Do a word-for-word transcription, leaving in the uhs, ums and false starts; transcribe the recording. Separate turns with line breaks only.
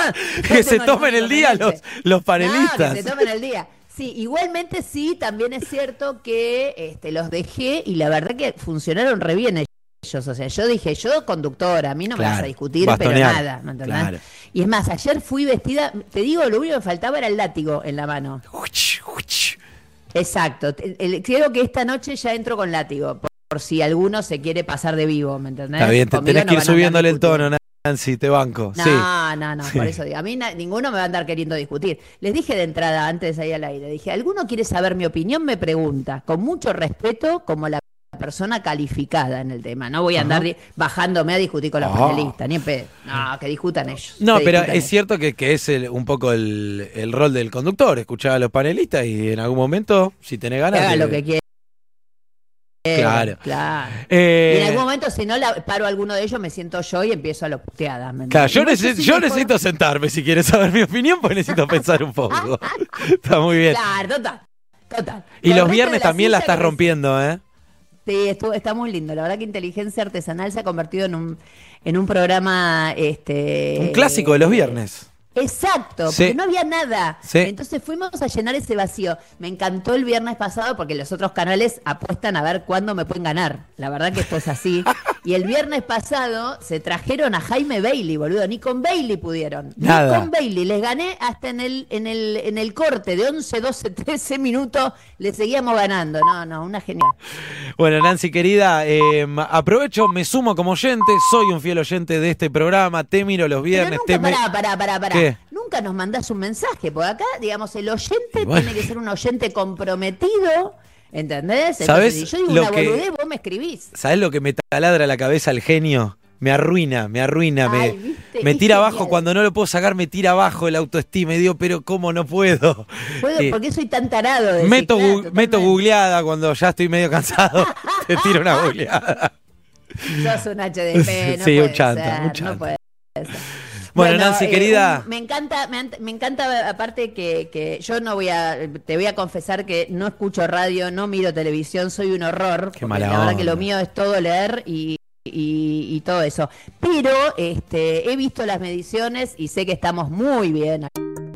Que se tomen el día los, los panelistas.
No, que se tomen el día. Sí, igualmente sí, también es cierto que este, los dejé y la verdad que funcionaron re bien ellos. O sea, yo dije, yo conductora, a mí no claro, me vas a discutir, bastonear, pero nada, ¿me entendés? Claro. Y es más, ayer fui vestida, te digo, lo único que me faltaba era el látigo en la mano.
Uch, uch.
Exacto, el, creo que esta noche ya entro con látigo, por, por si alguno se quiere pasar de vivo, ¿me entendés?
Está bien, te tenés no que ir subiéndole el tono, Nancy, te banco.
No,
sí.
no, no, sí. Por eso digo, a mí na, ninguno me va a andar queriendo discutir. Les dije de entrada, antes de salir al aire, dije, ¿alguno quiere saber mi opinión? Me pregunta, con mucho respeto, como la persona calificada en el tema. No voy a andar di- bajándome a discutir con los oh. panelistas, ni en pedo. No, que discutan ellos.
No, pero es
ellos.
cierto que, que es el, un poco el, el rol del conductor, escuchar a los panelistas y en algún momento, si tenés ganas...
Que haga
te...
lo que quiera.
Claro.
claro.
Eh,
y en algún momento, si no la paro a alguno de ellos, me siento yo y empiezo a los puteadas.
Claro, yo, neces- si yo necesito puedo... sentarme si quieres saber mi opinión, pues necesito pensar un poco. Está muy bien.
Claro, total. total.
Y
Con
los viernes la también la estás
que...
rompiendo, ¿eh?
Sí, estuvo, está muy lindo. La verdad que Inteligencia Artesanal se ha convertido en un, en un programa... este
un clásico de los viernes.
Exacto,
sí.
porque no había nada.
Sí.
Entonces fuimos a llenar ese vacío. Me encantó el viernes pasado porque los otros canales apuestan a ver cuándo me pueden ganar. La verdad que esto es así. Y el viernes pasado se trajeron a Jaime Bailey, boludo. Ni con Bailey pudieron.
Nada.
Ni con Bailey. Les gané hasta en el, en el, en el corte de once, doce, trece minutos. Le seguíamos ganando. No, no, una genial.
Bueno, Nancy, querida, eh, aprovecho, me sumo como oyente. Soy un fiel oyente de este programa. Te miro los viernes.
Pero nunca,
te
pará, pará, pará, pará.
¿Qué?
Nunca nos mandás un mensaje, porque acá, digamos, el oyente
bueno.
tiene que ser un oyente comprometido, ¿entendés? Entonces,
¿sabés
si yo digo
lo
una
que,
boludez, vos me escribís.
¿Sabés lo que me taladra la cabeza el genio? Me arruina, me arruina,
Ay,
me,
¿viste?
me tira abajo
genial.
cuando no lo puedo sacar, me tira abajo el autoestima y digo, pero ¿cómo no puedo?
¿Puedo?
Eh,
¿Por qué soy tan tarado? De decir,
meto,
claro,
gu- meto googleada cuando ya estoy medio cansado, te tiro una googleada.
Sos un H D P, no
sí,
puede
un chanta,
ser,
un chanta.
no puede ser.
Bueno, Nancy,
eh,
querida.
un- me encanta, me, me encanta, aparte que, que yo no voy a, te voy a confesar que no escucho radio, no miro televisión, soy un horror.
Qué mala
la verdad
onda.
que lo mío es todo leer y, y, y todo eso. Pero este, he visto las mediciones y sé que estamos muy bien.